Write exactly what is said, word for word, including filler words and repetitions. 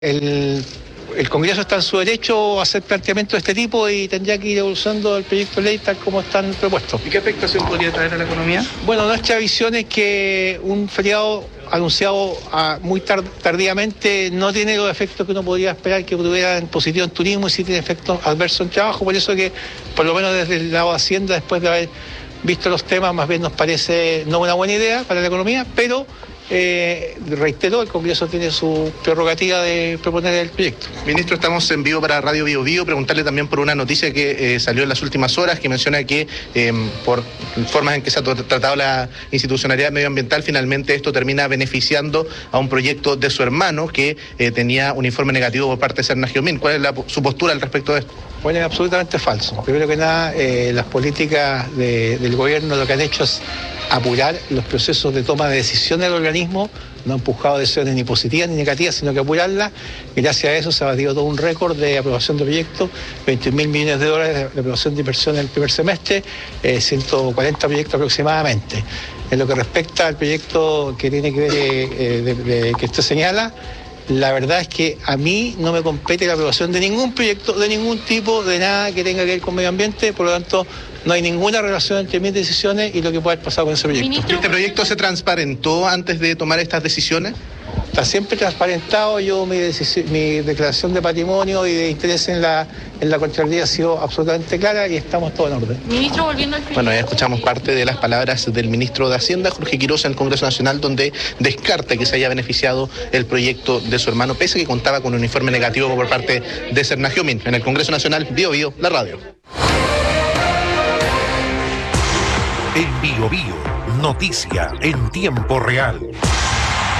El, el Congreso está en su derecho a hacer planteamientos de este tipo y tendría que ir evolucionando el proyecto de ley tal como están propuestos. ¿Y qué afectación podría traer a la economía? Bueno, nuestra visión es que un feriado anunciado a muy tar tardíamente no tiene los efectos que uno podría esperar que tuviera en positivo en turismo y sí tiene efectos adversos en trabajo. Por eso que, por lo menos desde el lado de Hacienda, después de haber visto los temas, más bien nos parece no una buena idea para la economía, pero Eh, reitero, el Congreso tiene su prerrogativa de proponer el proyecto. Ministro, estamos en vivo para Radio Bio Bio. Preguntarle también por una noticia que eh, salió en las últimas horas, que menciona que eh, por formas en que se ha tratado la institucionalidad medioambiental, finalmente esto termina beneficiando a un proyecto de su hermano que eh, tenía un informe negativo por parte de Sernagiomín. ¿Cuál es la, su postura al respecto de esto? Bueno, es absolutamente falso. Primero que nada, eh, las políticas de, del gobierno lo que han hecho es apurar los procesos de toma de decisiones del organismo, no ha empujado decisiones ni positivas ni negativas, sino que apurarlas. Gracias a eso se ha batido todo un récord de aprobación de proyectos, veinte mil millones de dólares de aprobación de inversión en el primer semestre, eh, ciento cuarenta proyectos aproximadamente. En lo que respecta al proyecto que tiene que ver, eh, de, de, que usted señala, la verdad es que a mí no me compete la aprobación de ningún proyecto, de ningún tipo, de nada que tenga que ver con medio ambiente, por lo tanto no hay ninguna relación entre mis decisiones y lo que pueda haber pasado con ese proyecto. Ministro, ¿este proyecto se transparentó antes de tomar estas decisiones? Está siempre transparentado. Yo mi, mi declaración de patrimonio y de interés en la, en la Contraloría ha sido absolutamente clara y estamos todos en orden. Ministro, volviendo al... Bueno, ya escuchamos parte de las palabras del ministro de Hacienda, Jorge Quiroz, en el Congreso Nacional, donde descarta que se haya beneficiado el proyecto de su hermano, pese a que contaba con un informe negativo por parte de Sernagiomín. En el Congreso Nacional, Bio Bio, la radio. En Bio Bio, noticia en tiempo real.